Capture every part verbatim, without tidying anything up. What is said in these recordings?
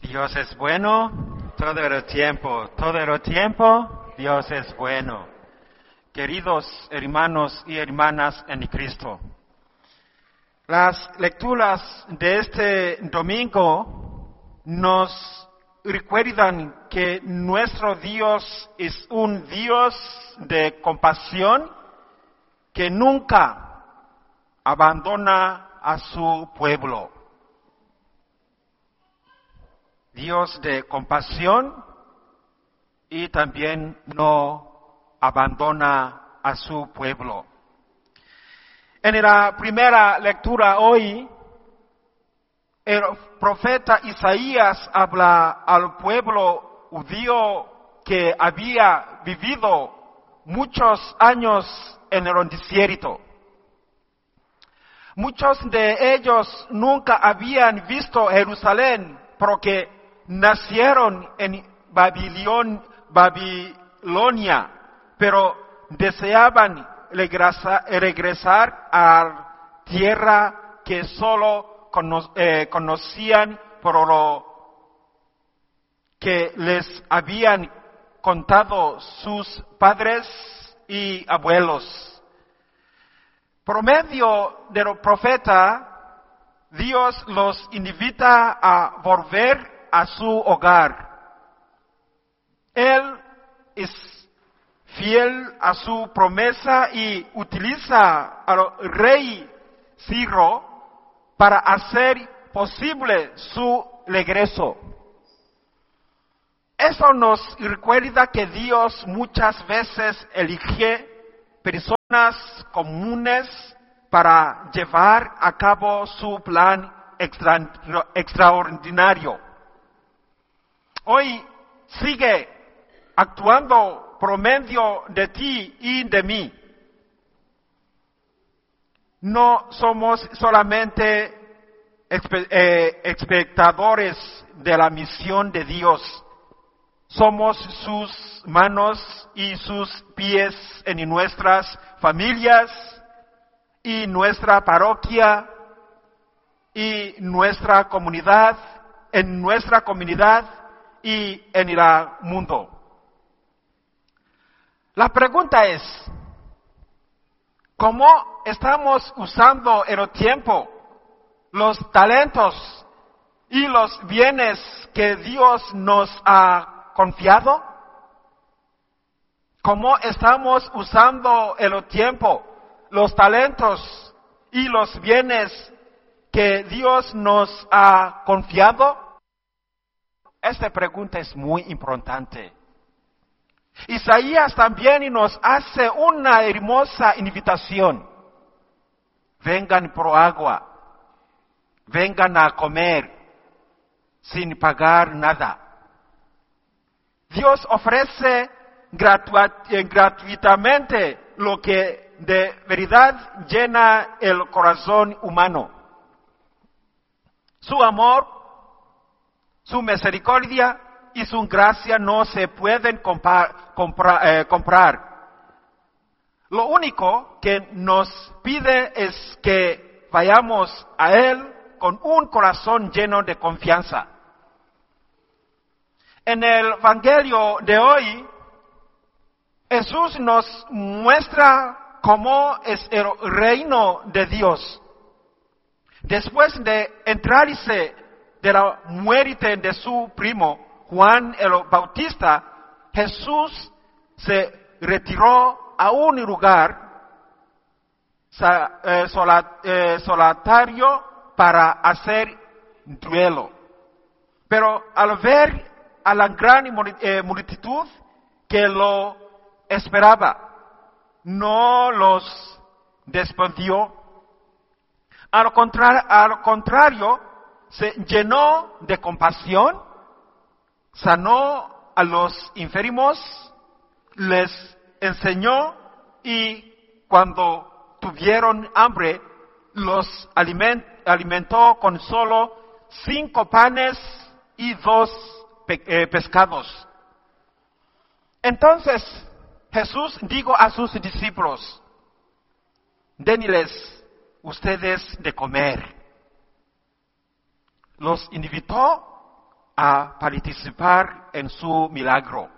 Dios es bueno todo el tiempo, todo el tiempo Dios es bueno. Queridos hermanos y hermanas en Cristo, las lecturas de este domingo nos recuerdan que nuestro Dios es un Dios de compasión que nunca abandona a su pueblo. Dios de compasión y también no abandona a su pueblo. En la primera lectura hoy, el profeta Isaías habla al pueblo judío que había vivido muchos años en el desierto. Muchos de ellos nunca habían visto Jerusalén porque nacieron en Babilón, Babilonia, pero deseaban regresar, regresar a la tierra que solo cono, eh, conocían por lo que les habían contado sus padres y abuelos. Por medio del profeta, Dios los invita a volver a su hogar. Él es fiel a su promesa y utiliza al rey Ciro para hacer posible su regreso. Eso nos recuerda que Dios muchas veces elige personas comunes para llevar a cabo su plan extra, extraordinario. Hoy sigue actuando por medio de ti y de mí. No somos solamente espectadores de la misión de Dios. Somos sus manos y sus pies en nuestras familias y nuestra parroquia y nuestra comunidad, en nuestra comunidad y en el mundo. La pregunta es, ¿cómo estamos usando el tiempo, los talentos y los bienes que Dios nos ha confiado? ¿Cómo estamos usando el tiempo, los talentos y los bienes que Dios nos ha confiado? Esta pregunta es muy importante. Isaías también nos hace una hermosa invitación. Vengan por agua, vengan a comer sin pagar nada. Dios ofrece gratu- gratuitamente lo que de verdad llena el corazón humano. Su amor, su misericordia y su gracia no se pueden compar, compra, eh, comprar. Lo único que nos pide es que vayamos a Él con un corazón lleno de confianza. En el Evangelio de hoy, Jesús nos muestra cómo es el reino de Dios. Después de entrarse de la muerte de su primo, Juan el Bautista, Jesús se retiró a un lugar solitario para hacer duelo. Pero al ver a la gran multitud que lo esperaba, no los despidió. Al contrario, al contrario, se llenó de compasión, sanó a los enfermos, les enseñó y cuando tuvieron hambre, los alimentó con solo cinco panes y dos pe- eh, pescados. Entonces Jesús dijo a sus discípulos, denles ustedes de comer. Los invitó a participar en su milagro.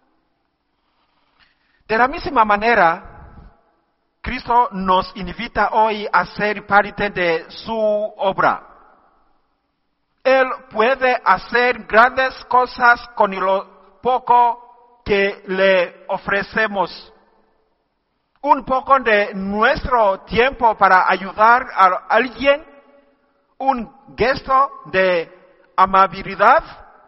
De la misma manera, Cristo nos invita hoy a ser parte de su obra. Él puede hacer grandes cosas con lo poco que le ofrecemos. Un poco de nuestro tiempo para ayudar a alguien, un gesto de amabilidad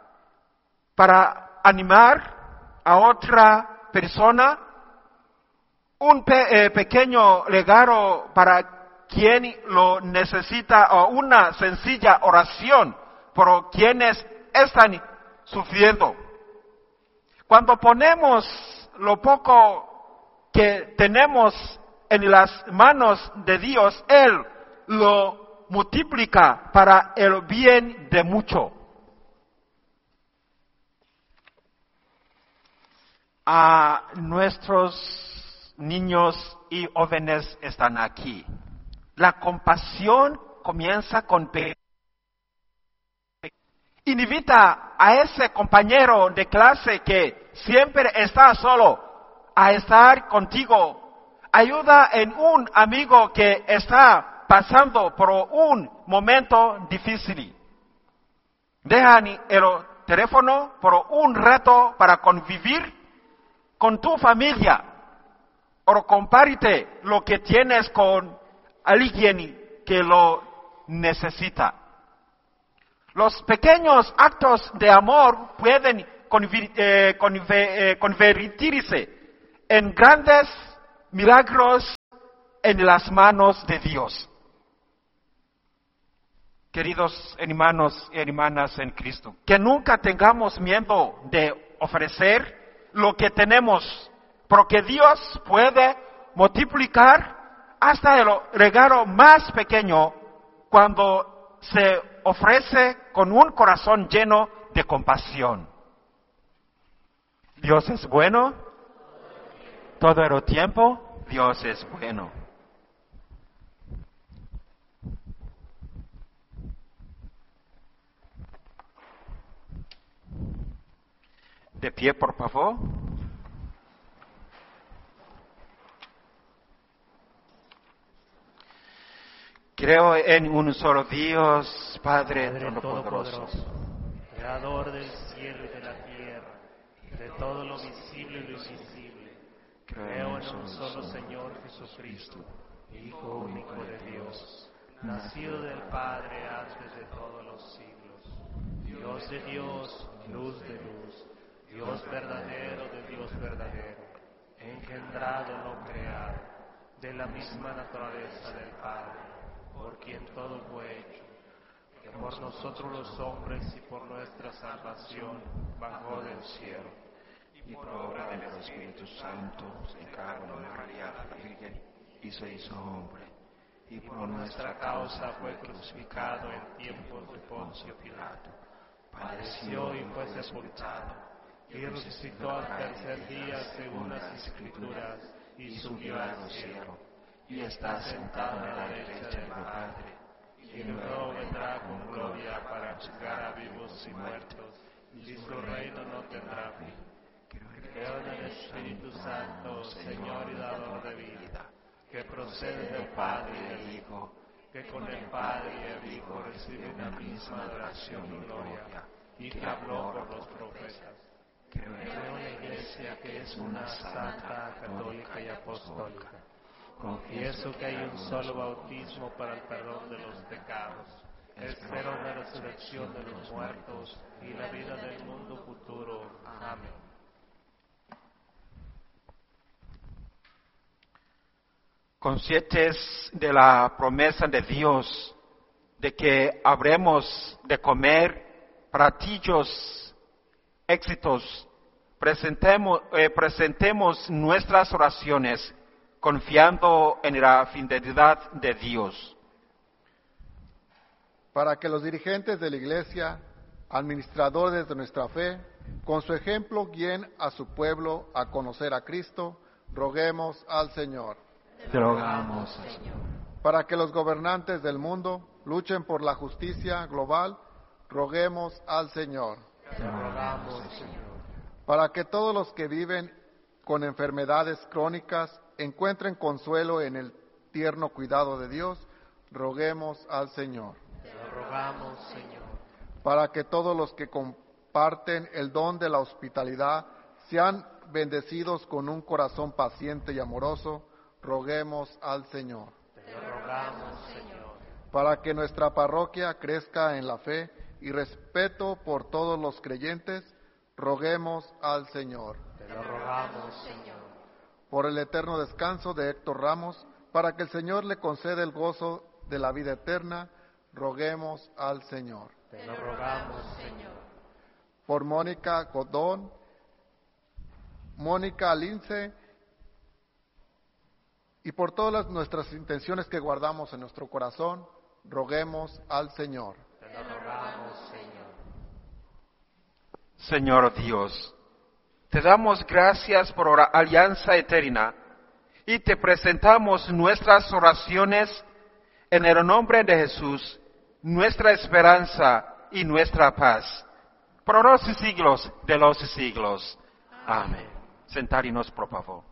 para animar a otra persona, un pe- eh, pequeño regalo para quien lo necesita o una sencilla oración por quienes están sufriendo. Cuando ponemos lo poco que tenemos en las manos de Dios, Él lo multiplica para el bien de muchos. A nuestros niños y jóvenes están aquí. La compasión comienza con pe- Invita a ese compañero de clase que siempre está solo a estar contigo. Ayuda en un amigo que está pasando por un momento difícil. Deja el teléfono por un rato para convivir con tu familia. O comparte lo que tienes con alguien que lo necesita. Los pequeños actos de amor pueden conver- eh, conver- eh, convertirse en grandes milagros en las manos de Dios. Queridos hermanos y hermanas en Cristo, que nunca tengamos miedo de ofrecer lo que tenemos, porque Dios puede multiplicar hasta el regalo más pequeño cuando se ofrece con un corazón lleno de compasión. Dios es bueno, todo el tiempo Dios es bueno. De pie, por favor. Creo en un solo Dios, Padre, Padre Todopoderoso, Todopoderoso, Creador del cielo y de la tierra, de todo lo visible y lo invisible. Creo en un solo Señor Jesucristo, Hijo único de Dios, nacido del Padre antes de todos los siglos. Dios de Dios, luz de luz, Dios verdadero de Dios verdadero, engendrado, no creado, de la misma naturaleza del Padre, por quien todo fue hecho, que por nosotros los hombres y por nuestra salvación bajó del cielo, y por obra del Espíritu Santo se encarnó en María la Virgen y se hizo hombre, y por nuestra causa fue crucificado en tiempos de Poncio Pilato, padeció y fue sepultado, y resucitó al tercer día según las Escrituras, y subió al cielo, y está sentado a la derecha del Padre, y luego vendrá con gloria para juzgar a vivos y muertos, y su reino no tendrá fin. Creo en el Espíritu Santo, Señor y dador de vida, que procede del Padre y del Hijo, que con el Padre y el Hijo recibe una misma adoración y gloria, y que habló por los profetas. Creo en la Iglesia, que es una santa, católica y apostólica. Confieso que hay un solo bautismo para el perdón de los pecados. Espero la resurrección de los muertos y la vida del mundo futuro. Amén. Conscientes de la promesa de Dios de que habremos de comer platillos éxitos, presentemos, eh, presentemos nuestras oraciones confiando en la fidelidad de Dios. Para que los dirigentes de la Iglesia, administradores de nuestra fe, con su ejemplo guíen a su pueblo a conocer a Cristo, roguemos al Señor. Te rogamos, Señor. Para que los gobernantes del mundo luchen por la justicia global, roguemos al Señor. Te lo rogamos, Señor. Para que todos los que viven con enfermedades crónicas encuentren consuelo en el tierno cuidado de Dios, roguemos al Señor. Te lo rogamos, Señor. Para que todos los que comparten el don de la hospitalidad sean bendecidos con un corazón paciente y amoroso, roguemos al Señor. Te lo rogamos, Señor. Para que nuestra parroquia crezca en la fe y respeto por todos los creyentes, roguemos al Señor. Te lo rogamos, Señor. Por el eterno descanso de Héctor Ramos, para que el Señor le conceda el gozo de la vida eterna, roguemos al Señor. Te lo rogamos, Señor. Por Mónica Godón, Mónica Lince, y por todas las nuestras intenciones que guardamos en nuestro corazón, roguemos al Señor. Te lo rogamos, Señor. Señor Dios, te damos gracias por la alianza eterna y te presentamos nuestras oraciones en el nombre de Jesús, nuestra esperanza y nuestra paz, por los siglos de los siglos. Amén. Sentarnos, por favor.